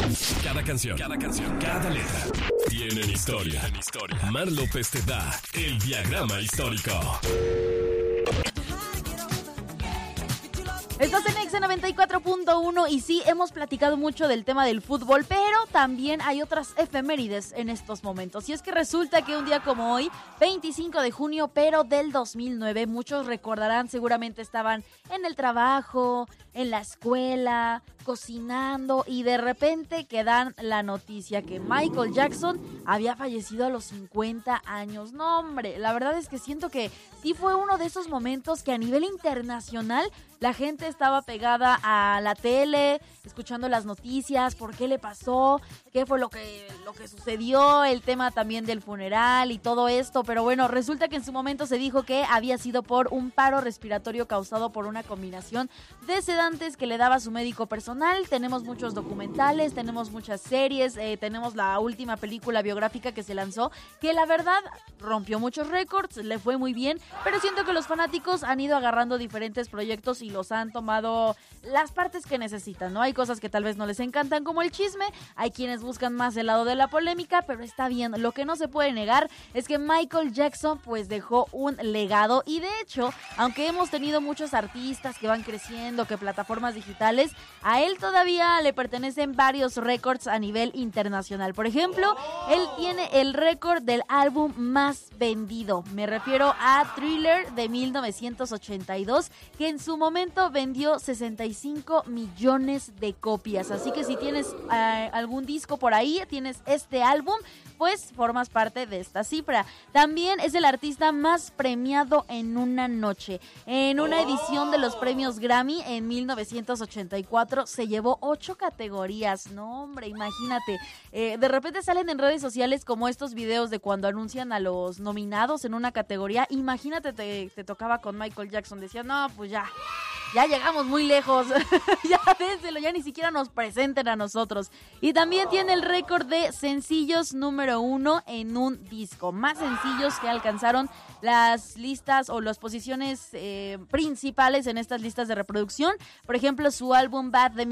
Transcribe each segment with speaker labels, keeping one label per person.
Speaker 1: Cada canción, cada letra tienen historia. Mar López te da el diagrama histórico.
Speaker 2: Estás en Exa 94.1 y sí, hemos platicado mucho del tema del fútbol, pero también hay otras efemérides en estos momentos. Y es que resulta que un día como hoy, 25 de junio, pero del 2009, muchos recordarán, seguramente estaban en el trabajo, en la escuela, cocinando y de repente que dan la noticia que Michael Jackson había fallecido a los 50 años. No, hombre, la verdad es que siento que sí fue uno de esos momentos que a nivel internacional la gente estaba pegada a la tele, escuchando las noticias, por qué le pasó, qué fue lo que sucedió, el tema también del funeral y todo esto. Pero bueno, resulta que en su momento se dijo que había sido por un paro respiratorio causado por una combinación de sedantes que le daba su médico personal. Tenemos muchos documentales, tenemos muchas series, tenemos la última película biográfica que se lanzó, que la verdad rompió muchos récords, le fue muy bien, pero siento que los fanáticos han ido agarrando diferentes proyectos y los han tomado las partes que necesitan, ¿no? Hay cosas que tal vez no les encantan, como el chisme, hay quienes buscan más el lado de la polémica, pero está bien. Lo que no se puede negar es que Michael Jackson pues dejó un legado y de hecho, aunque hemos tenido muchos artistas que van creciendo, que plataformas digitales, a él todavía le pertenecen varios récords a nivel internacional. Por ejemplo, él tiene el récord del álbum más vendido. Me refiero a Thriller de 1982, que en su momento vendió 65 millones de copias. Así que si tienes algún disco por ahí, tienes este álbum, pues formas parte de esta cifra. También es el artista más premiado en una noche. En una edición de los premios Grammy en 1984 se llevó 8 categorías. No, hombre, imagínate. De repente salen en redes sociales como estos videos de cuando anuncian a los nominados en una categoría. Imagínate, te tocaba con Michael Jackson. Decía, no, pues ya llegamos muy lejos. Ya dénselo, ya ni siquiera nos presenten a nosotros. Y también tiene el récord de sencillos número 1 en un disco. Más sencillos que alcanzaron las listas o las posiciones principales en estas listas de reproducción. Por ejemplo, su álbum Bad de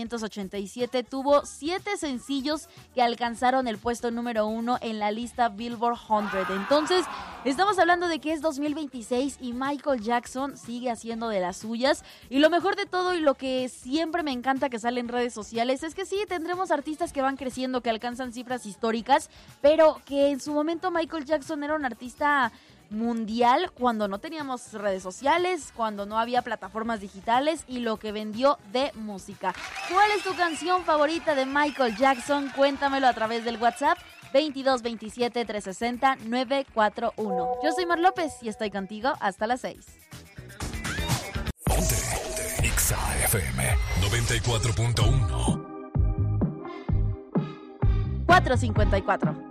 Speaker 2: 1987 tuvo 7 sencillos que alcanzaron el puesto número 1 en la lista Billboard 100. Entonces, estamos hablando de que es 2026 y Michael Jackson sigue haciendo de las suyas. Y lo mejor de todo y lo que siempre me encanta que sale en redes sociales es que sí, tendremos artistas que van creciendo, que alcanzan cifras históricas, pero que en su momento Michael Jackson era un artista mundial cuando no teníamos redes sociales, cuando no había plataformas digitales y lo que vendió de música. ¿Cuál es tu canción favorita de Michael Jackson? Cuéntamelo a través del WhatsApp 22 27 360 941. Yo soy Mar López y estoy contigo hasta las 6.
Speaker 1: Ponte Exa FM 94.1
Speaker 2: 454.